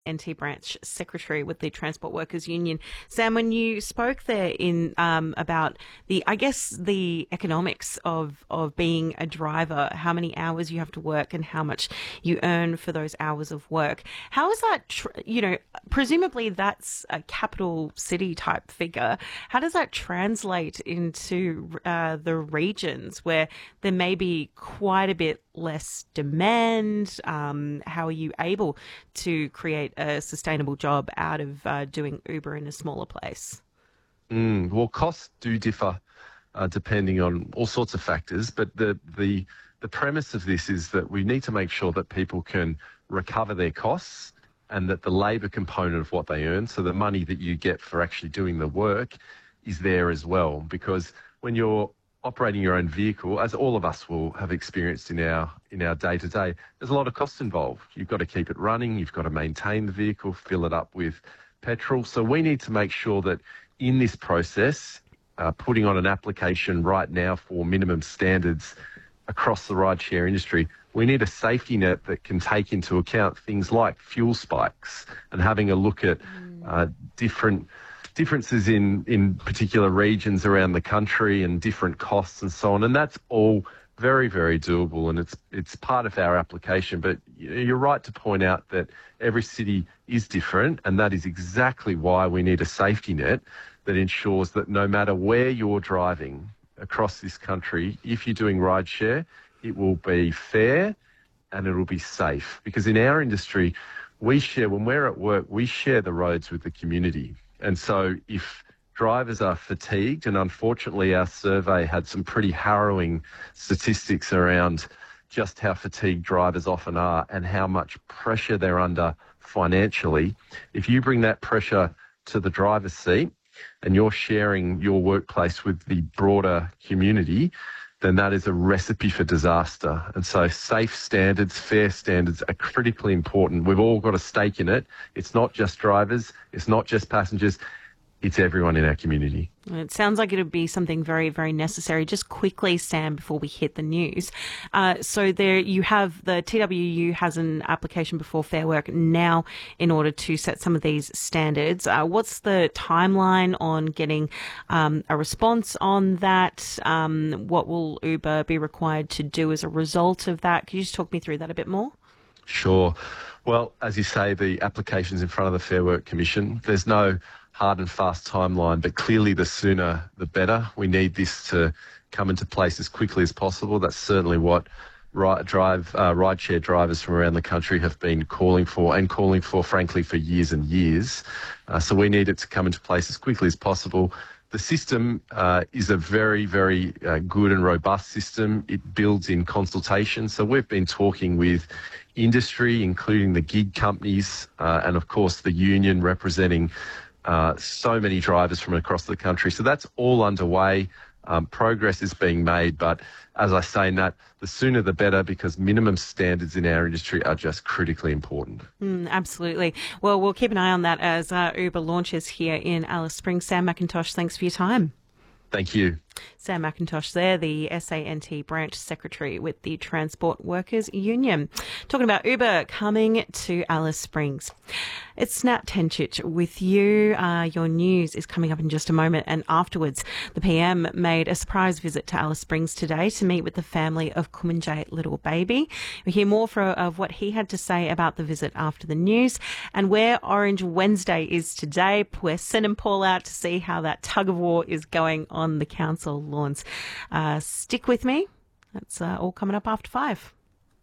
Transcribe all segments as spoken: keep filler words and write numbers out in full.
N T branch secretary with the Transport Workers Union. Sam, when you spoke there in um, about the, I guess, the economics of, of being a driver, how many hours you have to work and how much you earn for those hours of work, how is that, tr- you know, presumably that's a capital city type figure. How does that translate into uh, the regions where there may be quite a bit less demand? Um, how are you able to create a sustainable job out of uh, doing Uber in a smaller place? Mm, well, costs do differ uh, depending on all sorts of factors, but the, the the premise of this is that we need to make sure that people can recover their costs and that the labour component of what they earn, so the money that you get for actually doing the work, is there as well. Because when you're operating your own vehicle, as all of us will have experienced in our in our day-to-day, there's a lot of costs involved. You've got to keep it running, you've got to maintain the vehicle, fill it up with petrol. So we need to make sure that in this process, uh, putting on an application right now for minimum standards across the rideshare industry, we need a safety net that can take into account things like fuel spikes and having a look at uh, different differences in, in particular regions around the country and different costs and so on. And that's all very, very doable, and it's it's part of our application. But you're right to point out that every city is different, and that is exactly why we need a safety net that ensures that no matter where you're driving across this country, if you're doing rideshare, it will be fair and it will be safe. Because in our industry, we share, when we're at work, we share the roads with the community. And so if drivers are fatigued, and unfortunately our survey had some pretty harrowing statistics around just how fatigued drivers often are and how much pressure they're under financially, if you bring that pressure to the driver's seat and you're sharing your workplace with the broader community, then that is a recipe for disaster. And so safe standards, fair standards are critically important. We've all got a stake in it. It's not just drivers, it's not just passengers, it's everyone in our community. It sounds like it would be something very, very necessary. Just quickly, Sam, before we hit the news. Uh, so there you have the T W U has an application before Fair Work now in order to set some of these standards. Uh, what's the timeline on getting um, a response on that? Um, what will Uber be required to do as a result of that? Could you just talk me through that a bit more? Sure. Well, as you say, the application's in front of the Fair Work Commission. There's no hard and fast timeline, but clearly the sooner the better. We need this to come into place as quickly as possible. That's certainly what ri- drive uh, rideshare drivers from around the country have been calling for, and calling for, frankly, for years and years. Uh, so we need it to come into place as quickly as possible. The system uh, is a very, very uh, good and robust system. It builds in consultation. So we've been talking with industry, including the gig companies, uh, and of course the union representing uh, so many drivers from across the country. So that's all underway. Um, progress is being made, but as I say, Nat, the sooner the better, because minimum standards in our industry are just critically important. Mm, absolutely. Well, we'll keep an eye on that as uh, Uber launches here in Alice Springs. Sam McIntosh, thanks for your time. Thank you. Sam McIntosh there, the S A N T branch secretary with the Transport Workers Union. Talking about Uber coming to Alice Springs. It's Nat Tencic with you. Uh, your news is coming up in just a moment. And afterwards, the P M made a surprise visit to Alice Springs today to meet with the family of Kumanjay's little baby. We hear more for, of what he had to say about the visit after the news, and where Orange Wednesday is today. We're sending Paul out to see how that tug of war is going on the council lawns. Uh, stick with me. That's uh, all coming up after five.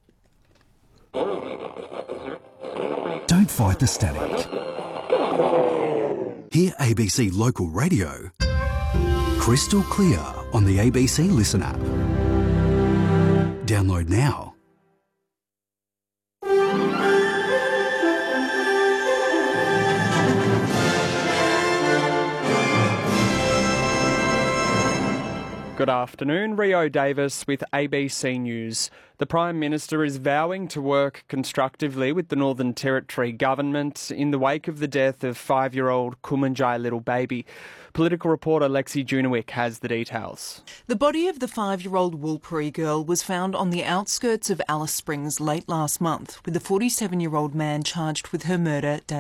Don't fight the static. Hear A B C Local Radio crystal clear on the A B C Listen app. Download now. Good afternoon, Rio Davis with A B C News. The Prime Minister is vowing to work constructively with the Northern Territory government in the wake of the death of five-year-old Kumanjai little baby. Political reporter Lexi Junowick has the details. The body of the five-year-old Woolpiri girl was found on the outskirts of Alice Springs late last month, with a forty-seven-year-old man charged with her murder